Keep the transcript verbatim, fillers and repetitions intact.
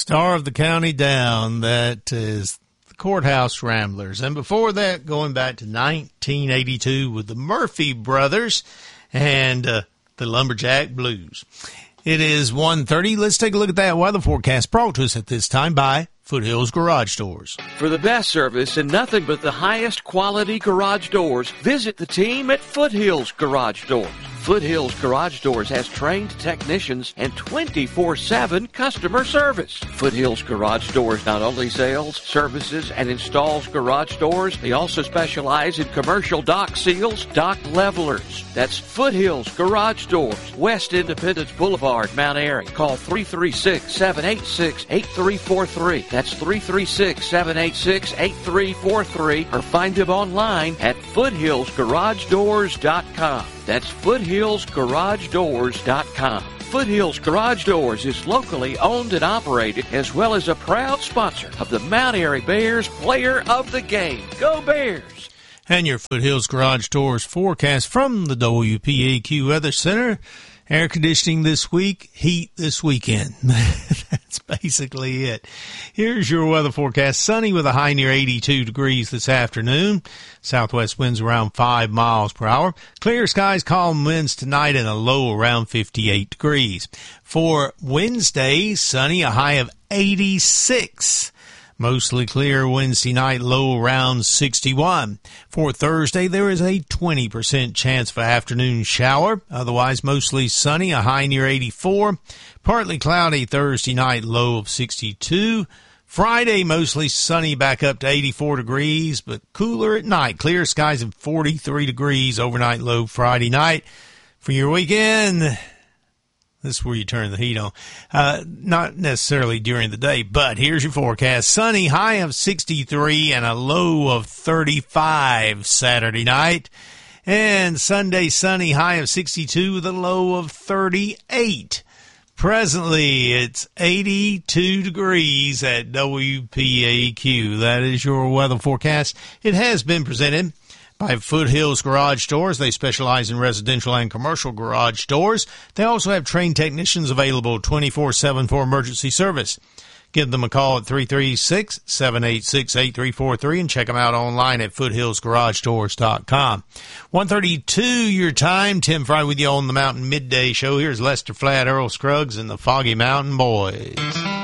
Star of the County Down, that is the Courthouse Ramblers. And before that, going back to nineteen eighty-two with the Murphy Brothers and uh, the Lumberjack Blues. It is one thirty. Let's take a look at that weather forecast brought to us at this time by Foothills Garage Doors. For the best service and nothing but the highest quality garage doors, visit the team at Foothills Garage Doors. Foothills Garage Doors has trained technicians and twenty-four seven customer service. Foothills Garage Doors not only sells, services, and installs garage doors, they also specialize in commercial dock seals, dock levelers. That's Foothills Garage Doors, West Independence Boulevard, Mount Airy. Call three three six, seven eight six, eight three four three. That's three three six, seven eight six, eight three four three, or find them online at foothills garage doors dot com. That's foothills garage doors dot com. Foothills Garage Doors is locally owned and operated, as well as a proud sponsor of the Mount Airy Bears Player of the Game. Go Bears! And your Foothills Garage Doors forecast from the W P A Q Weather Center. Air conditioning this week, heat this weekend. That's basically it. Here's your weather forecast. Sunny with a high near eighty-two degrees this afternoon. Southwest winds around five miles per hour. Clear skies, calm winds tonight, and a low around fifty-eight degrees. For Wednesday, sunny, a high of eighty-six. Mostly clear Wednesday night, low around sixty-one. For Thursday, there is a twenty percent chance of an afternoon shower. Otherwise, mostly sunny, a high near eighty-four. Partly cloudy Thursday night, low of sixty-two. Friday, mostly sunny, back up to eighty-four degrees, but cooler at night. Clear skies and forty-three degrees, overnight low Friday night. For your weekend, this is where you turn the heat on. Uh, not necessarily during the day, but here's your forecast. Sunny, high of sixty-three and a low of thirty-five Saturday night. And Sunday, sunny, high of sixty-two with a low of thirty-eight. Presently, it's eighty-two degrees at W P A Q. That is your weather forecast. It has been presented by Foothills Garage Doors. They specialize in residential and commercial garage doors. They also have trained technicians available twenty-four seven for emergency service. Give them a call at three three six, seven eight six, eight three four three and check them out online at foothills garage doors dot com. one thirty-two your time. Tim Fry with you on the Mountain Midday Show. Here's Lester Flatt, Earl Scruggs, and the Foggy Mountain Boys.